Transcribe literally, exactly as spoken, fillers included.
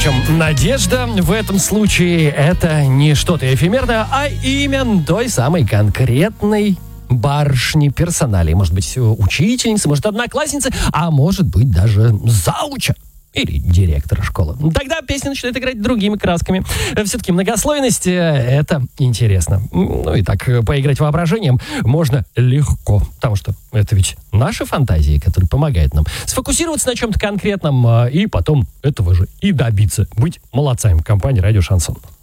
причем надежда в этом случае это не что-то эфемерное, а имя той самой конкретной барышни персоналии. Может быть, учительницы, может, одноклассницы, а может быть, даже зауча. Или директора школы. Тогда песня начинает играть другими красками. Все-таки многослойность — это интересно. Ну и так, поиграть воображением можно легко. Потому что это ведь наши фантазии, которые помогают нам сфокусироваться на чем-то конкретном и потом этого же и добиться. Быть молодцами в компании «Радио Шансон».